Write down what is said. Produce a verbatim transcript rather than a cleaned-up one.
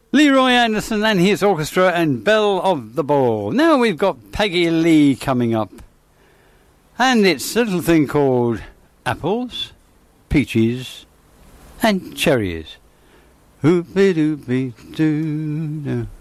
Leroy Anderson and his orchestra and Belle of the Ball. Now we've got Peggy Lee coming up. And it's a little thing called Apples, Peaches and Cherries. Hoopy-doopy-doo.